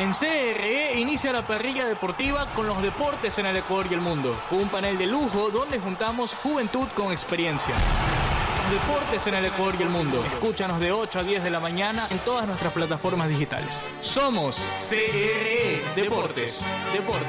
En CRE inicia la parrilla deportiva con los deportes en el Ecuador y el mundo, con un panel de lujo donde juntamos juventud con experiencia. Los deportes en el Ecuador y el mundo. Escúchanos de 8 a 10 de la mañana en todas nuestras plataformas digitales. Somos CRE Deportes.